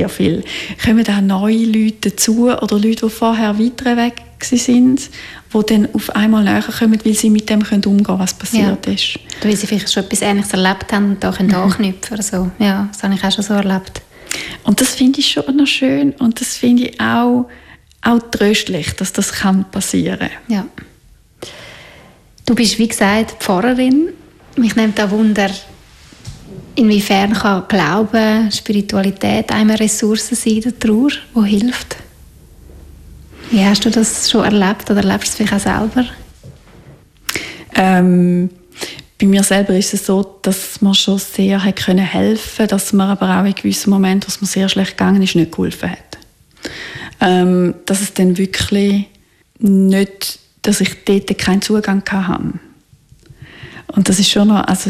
sehr viel. Kommen auch neue Leute dazu oder Leute, die vorher weiter weg waren, die dann auf einmal näher kommen, weil sie mit dem umgehen können, was passiert ist. Oder weil sie vielleicht schon etwas Ähnliches erlebt haben und da anknüpfen oder so. Ja, das habe ich auch schon so erlebt. Und das finde ich schon noch schön und das finde ich auch tröstlich, dass das passieren kann. Ja. Du bist, wie gesagt, Pfarrerin. Mich nimmt auch Wunder, inwiefern kann Glauben, Spiritualität eine Ressource sein, der Trauer, die hilft? Wie hast du das schon erlebt oder erlebst du es vielleicht auch selber? Bei mir selber ist es so, dass man schon sehr helfen konnte, dass man aber auch in gewissen Momenten, was mir sehr schlecht gegangen ist, nicht geholfen hat. Dass es dann wirklich nicht, dass ich dort keinen Zugang hatte. Und das ist schon noch, also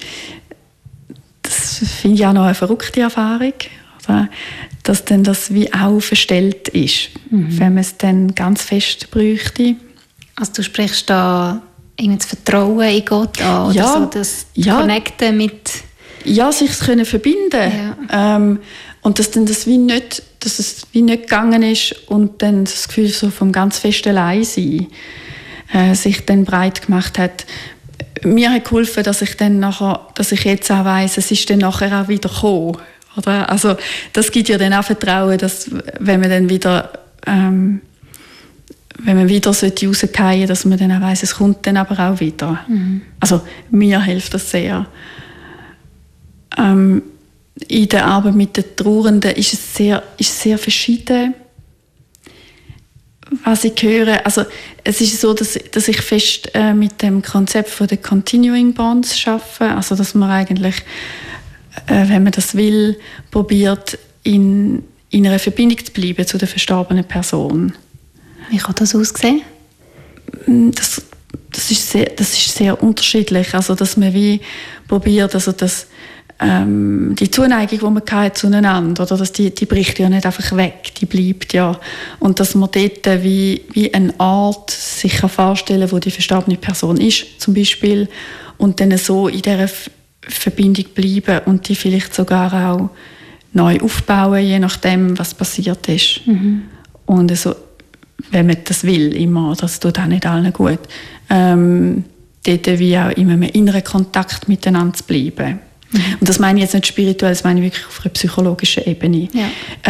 das finde ich auch noch eine verrückte Erfahrung, oder? Dass dann das wie auch verstellt ist, wenn man es dann ganz fest bräuchte. Also du sprichst da irgendwie das Vertrauen in Gott an oder so, das Connecten mit... Ja, sich können verbinden. Ja. Und dass dann das dass es wie nicht gegangen ist und dann das Gefühl so vom ganz festen Alleinsein sich dann breit gemacht hat. Mir hat geholfen, dass ich jetzt auch weiss, es ist dann nachher auch wieder gekommen. Oder? Also, das gibt ja dann auch Vertrauen, dass, wenn man wieder rausfallen sollte, dass man dann auch weiss, es kommt dann aber auch wieder. Also, mir hilft das sehr. In der Arbeit mit den Trauernden ist es sehr verschieden, was ich höre. Also, es ist so, dass ich fest mit dem Konzept von den Continuing Bonds arbeite. Also, dass man eigentlich, wenn man das will, probiert, in einer Verbindung zu bleiben zu der verstorbenen Person. Wie kann das aussehen? Das ist sehr unterschiedlich. Also, dass man wie probiert, also dass die Zuneigung, die man hatte zueinander, oder dass die bricht ja nicht einfach weg, die bleibt ja. Und dass man dort wie eine Art sich vorstellen kann, wo die verstorbene Person ist, zum Beispiel, und dann so in dieser Verbindung bleiben und die vielleicht sogar auch neu aufbauen, je nachdem, was passiert ist. Und also, wenn man das will, immer, das tut auch nicht allen gut, dort wie auch in einem inneren Kontakt miteinander zu bleiben. Und das meine ich jetzt nicht spirituell, das meine ich wirklich auf einer psychologischen Ebene. Ja.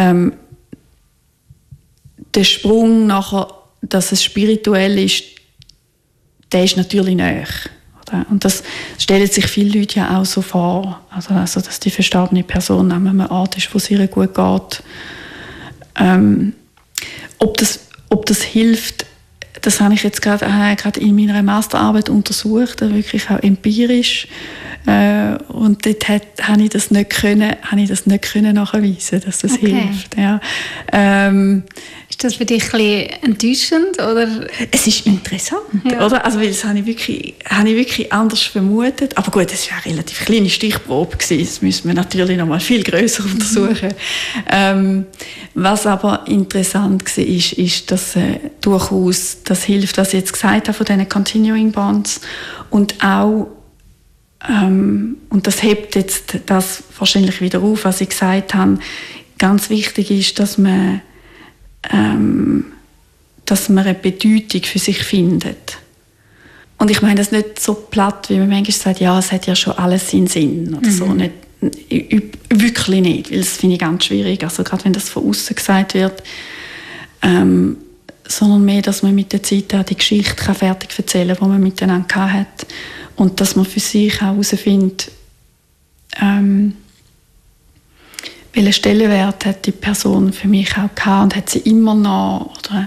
Der Sprung nachher, dass es spirituell ist, der ist natürlich näher. Und das stellen sich viele Leute ja auch so vor. Also dass die verstorbene Person an einem Ort ist, wo es ihr gut geht. Ob das hilft, das habe ich jetzt gerade in meiner Masterarbeit untersucht, wirklich auch empirisch. Und dort habe ich das nicht können nachweisen, dass das hilft. Ja. Ist das für dich ein bisschen enttäuschend? Oder? Es ist interessant, oder? Also, weil das habe ich wirklich anders vermutet. Aber gut, es war eine relativ kleine Stichprobe gewesen. Das müssen wir natürlich noch mal viel grösser untersuchen. Was aber interessant war, ist, dass durchaus das hilft, was ich jetzt gesagt habe von diesen Continuing Bonds und auch und das hebt jetzt das wahrscheinlich wieder auf, was ich gesagt habe. Ganz wichtig ist, dass man eine Bedeutung für sich findet. Und ich meine das nicht so platt, wie man manchmal sagt, ja, es hat ja schon alles seinen Sinn oder so. Nicht, wirklich nicht, weil das finde ich ganz schwierig, also gerade wenn das von außen gesagt wird, sondern mehr, dass man mit der Zeit auch die Geschichte fertig erzählen kann, die man miteinander hat. Und dass man für sich auch herausfindet, welchen Stellenwert hat die Person für mich auch gehabt und hat sie immer noch, oder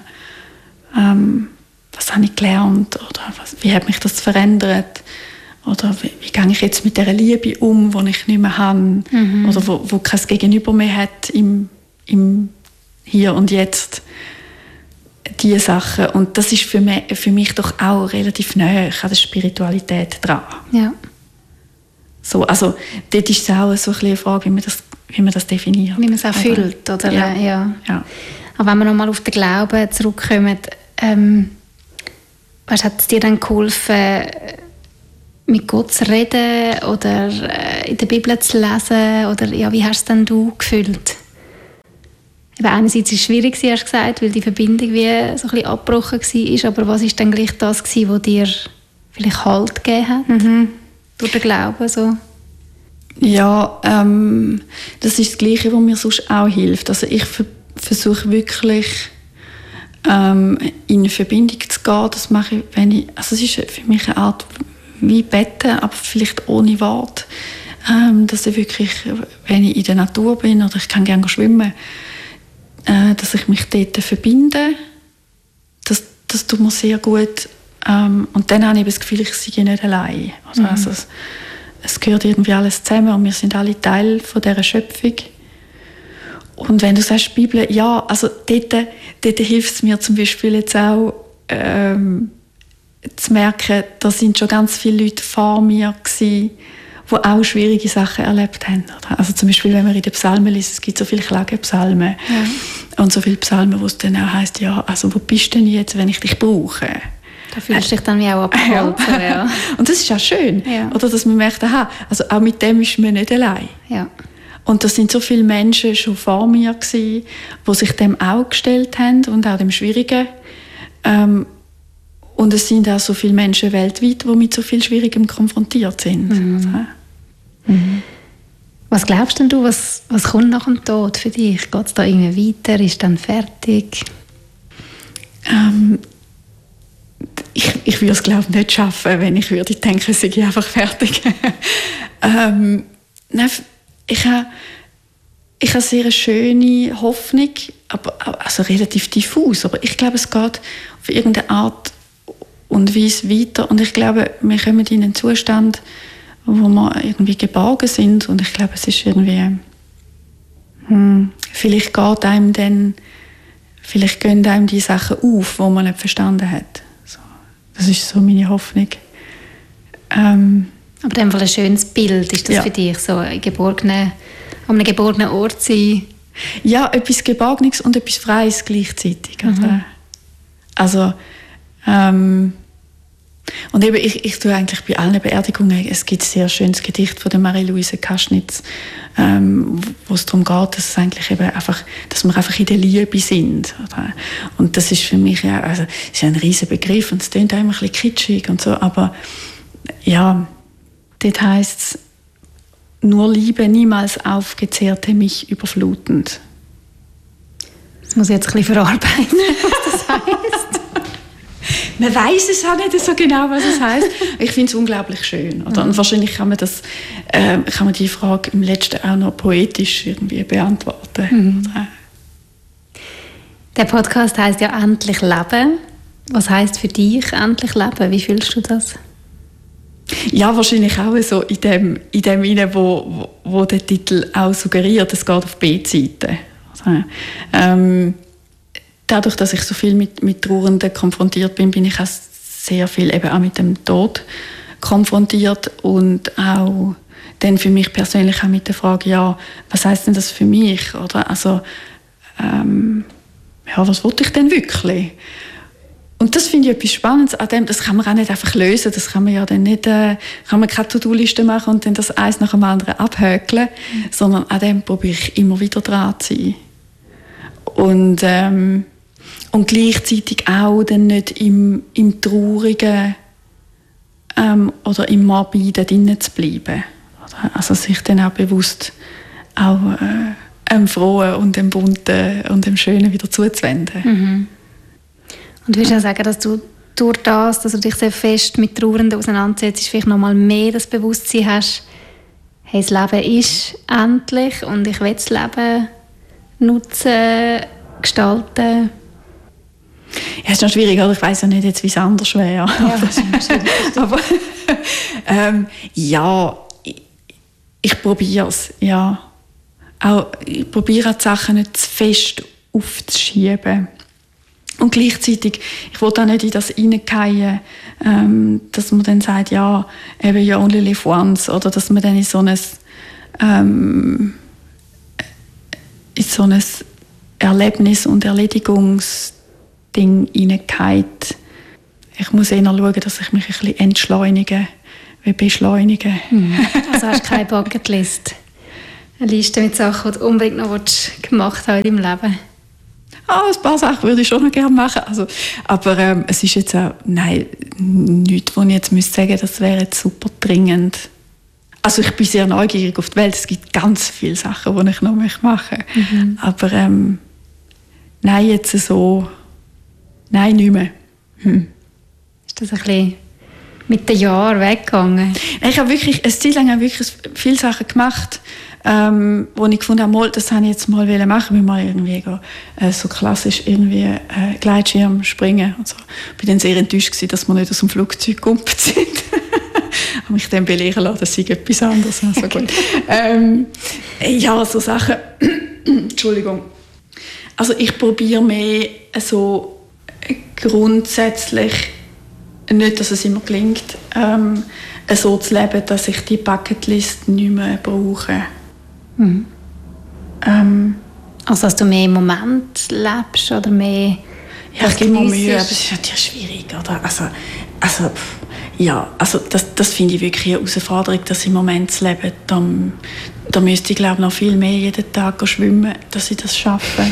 was habe ich gelernt, oder wie hat mich das verändert, oder wie gehe ich jetzt mit dieser Liebe um, die ich nicht mehr habe, oder wo kein Gegenüber mehr hat im Hier und Jetzt. Diese Sachen. Und das ist für mich doch auch relativ nahe an der Spiritualität dran. Ja. So, also dort ist es auch so eine Frage, wie man das definiert. Wie man es auch fühlt, oder? Ja. Aber wenn wir nochmal auf den Glauben zurückkommen, hat es dir dann geholfen, mit Gott zu reden oder in der Bibel zu lesen? Oder ja, wie hast es denn du gefühlt? Eben einerseits war es schwierig, hast du gesagt, weil die Verbindung wie so ein bisschen abgebrochen war. Aber was war dann gleich das, was dir vielleicht Halt gegeben hat? Durch den Glauben? So? Ja, das ist das Gleiche, was mir sonst auch hilft. Also ich versuche wirklich in Verbindung zu gehen. Das mache ich, also es ist für mich eine Art wie Betten, aber vielleicht ohne Wort. Dass ich wirklich, wenn ich in der Natur bin oder ich kann gerne schwimmen, dass ich mich dort verbinde. Das tut mir sehr gut. Und dann habe ich das Gefühl, ich sei nicht allein. Also es gehört irgendwie alles zusammen und wir sind alle Teil von dieser Schöpfung. Und wenn du sagst Bibel, ja, also dort hilft es mir zum Beispiel jetzt auch zu merken, da sind schon ganz viele Leute vor mir gewesen, die auch schwierige Sachen erlebt haben. Also zum Beispiel, wenn man in den Psalmen liest, es gibt so viele Klagepsalmen und so viele Psalmen, wo es dann auch heisst, ja, also wo bist du denn jetzt, wenn ich dich brauche? Da fühlst du dich dann wie auch abgeholt. Ja. Und das ist auch schön, oder, dass man merkt, aha, also auch mit dem ist man nicht allein. Ja. Und da sind so viele Menschen schon vor mir gewesen, die sich dem auch gestellt haben und auch dem Schwierigen. Und es sind auch so viele Menschen weltweit, die mit so viel Schwierigem konfrontiert sind. Was glaubst denn du, was kommt nach dem Tod für dich? Geht es da irgendwie weiter? Ist dann fertig? Ich würde es, glaube ich, nicht schaffen, wenn ich würde denken, es sei einfach fertig. Ich habe eine sehr schöne Hoffnung, also relativ diffus, aber ich glaube, es geht auf irgendeine Art und Weise weiter. Und ich glaube, wir kommen in einen Zustand, wo wir irgendwie geborgen sind. Und ich glaube, es ist irgendwie... vielleicht gehen einem die Sachen auf, die man nicht verstanden hat. So, das ist so meine Hoffnung. Aber in dem Fall ein schönes Bild ist das für dich, so an einem geborgenen Ort sein? Ja, etwas Geborgenes und etwas Freies gleichzeitig. Also, und eben, ich tue eigentlich bei allen Beerdigungen, es gibt ein sehr schönes Gedicht von der Marie-Louise Kaschnitz, wo es darum geht, dass, es eigentlich eben einfach, dass wir einfach in der Liebe sind. Oder? Und das ist für mich ja, also, ist ein riesen Begriff und es klingt auch immer ein bisschen kitschig und so, aber ja, dort heisst es, nur Liebe, niemals aufgezehrte mich überflutend. Das muss ich jetzt ein bisschen verarbeiten, was das heisst. Man weiss es auch nicht so genau, was es heisst. Ich finde es unglaublich schön. Oder? Und wahrscheinlich kann man die Frage im Letzten auch noch poetisch irgendwie beantworten. Der Podcast heisst ja «Endlich leben». Was heisst für dich «Endlich leben»? Wie fühlst du das? Ja, wahrscheinlich auch so in dem hinein, wo der Titel auch suggeriert, es geht auf B-Seite. Dadurch, dass ich so viel mit Trauernden konfrontiert bin ich auch sehr viel eben auch mit dem Tod konfrontiert und auch dann für mich persönlich auch mit der Frage, ja, was heisst denn das für mich? Oder? Also, was wollte ich denn wirklich? Und das finde ich etwas Spannendes an dem, das kann man auch nicht einfach lösen, das kann man ja dann nicht, kann man keine To-Do-Liste machen und dann das eins nach dem anderen abhökeln, sondern an dem probiere ich immer wieder dran zu sein. Und gleichzeitig auch dann nicht im Traurigen oder im Morbiden drinnen zu bleiben. Also sich dann auch bewusst auch dem Frohen und dem Bunten und dem Schönen wieder zuzuwenden. Und würdest du auch sagen, dass du durch das, dass du dich sehr fest mit Trauernden auseinandersetzt, vielleicht noch mal mehr das Bewusstsein hast, hey, das Leben ist endlich und ich will das Leben nutzen, gestalten? Ja, es ist noch schwierig, oder? Ich weiss ja nicht, jetzt, wie es anders wäre. Ja, das ist aber ja, ich probiere es. Ja. Auch, ich probiere die Sachen nicht zu fest aufzuschieben. Und gleichzeitig, ich will auch nicht in das hineingehen, dass man dann sagt, ja, eben you only live once, oder dass man dann in so ein Erlebnis- und Erledigungsding hineingeht. Ich muss eher schauen, dass ich mich ein bisschen entschleunige, wie beschleunige. Also hast du keine Bucketlist? Eine Liste mit Sachen, die du unbedingt noch gemacht hast in deinem Leben? Ein paar Sachen würde ich schon noch gerne machen. Also, aber es ist jetzt auch nichts, wo ich jetzt sagen müsste, das wäre jetzt super dringend. Also ich bin sehr neugierig auf die Welt. Es gibt ganz viele Sachen, die ich noch machen möchte. Aber nein, jetzt so... Nein, nicht mehr. Ist das ein bisschen mit den Jahren weggegangen? Ich habe wirklich eine Zeit lang wirklich viele Sachen gemacht, wo ich gefunden habe, das habe ich jetzt mal machen, mal irgendwie so klassisch irgendwie Gleitschirm springen und so. Ich war dann sehr enttäuscht gewesen, dass wir nicht aus dem Flugzeug gekumpelt sind. Ich habe mich dann belehren lassen, das sei etwas anderes. Also gut. Ja, so Sachen. Entschuldigung. Also ich probiere mehr so grundsätzlich, nicht, dass es immer gelingt, so zu leben, dass ich die Bucketlist nicht mehr brauche. Also dass du mehr im Moment lebst oder mehr... Ja, ich gebe mir Mühe, aber es ist natürlich schwierig, oder? Also das finde ich wirklich eine Herausforderung, das im Moment zu leben. Da müsste ich, glaube ich, noch viel mehr jeden Tag schwimmen, dass ich das schaffe.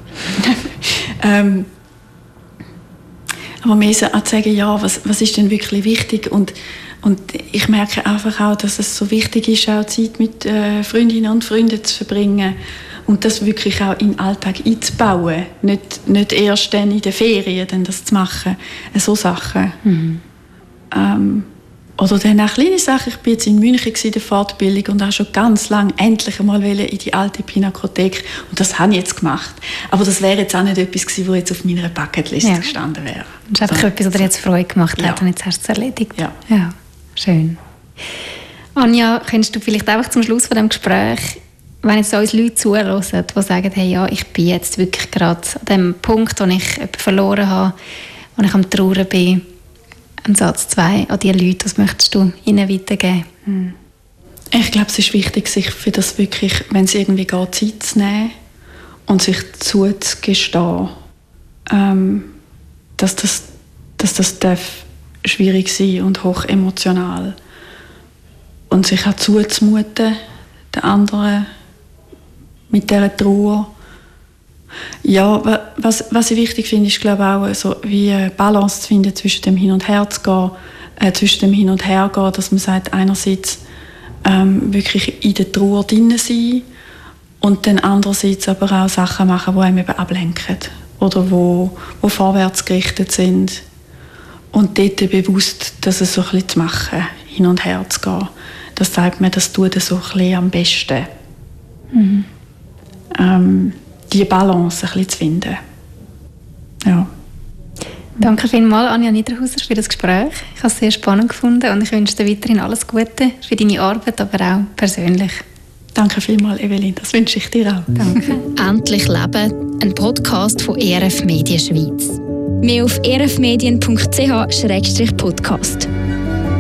Aber mehr zu sagen, ja, was ist denn wirklich wichtig? Und ich merke einfach auch, dass es so wichtig ist, auch Zeit mit Freundinnen und Freunden zu verbringen und das wirklich auch in den Alltag einzubauen. Nicht erst dann in den Ferien dann das zu machen. So Sachen. Oder dann auch kleine Sachen. Ich war jetzt in München in der Fortbildung und habe schon ganz lange endlich einmal in die alte Pinakothek. Und das habe ich jetzt gemacht. Aber das wäre jetzt auch nicht etwas gewesen, was jetzt auf meiner Bucketlist gestanden wäre. Das ist einfach etwas, was dir jetzt Freude gemacht hat und jetzt hast du es erledigt. Ja, schön. Anja, könntest du vielleicht einfach zum Schluss von diesem Gespräch, wenn jetzt uns Leute zuhören, die sagen, hey, ja, ich bin jetzt wirklich gerade an dem Punkt, wo ich jemanden verloren habe, wo ich am Trauern bin, ein Satz 2 an die Leute, was möchtest du ihnen weitergeben? Ich glaube, es ist wichtig, sich für das wirklich, wenn es irgendwie geht, Zeit zu nehmen und sich zuzugestehen, dass das darf schwierig sein und hoch emotional. Und sich auch zuzumuten, den anderen mit dieser Trauer. Ja, was ich wichtig finde, ist, glaube ich, auch so wie eine Balance zu finden zwischen dem Hin und Her zu gehen, dass man sagt, einerseits wirklich in der Trauer drin sein und dann andererseits aber auch Sachen machen, die einem eben ablenken oder wo vorwärts gerichtet sind und dort bewusst, dass es so ein bisschen zu machen, hin und her zu gehen. Das sagt mir, das tut so ein bisschen am besten. Die Balance ein bisschen zu finden. Ja. Danke vielmals, Anja Niederhauser, für das Gespräch. Ich habe es sehr spannend gefunden und ich wünsche dir weiterhin alles Gute für deine Arbeit, aber auch persönlich. Danke vielmals, Evelyn. Das wünsche ich dir auch. Danke. Endlich Leben, ein Podcast von ERF Medien Schweiz. Mehr auf erfmedien.ch/podcast.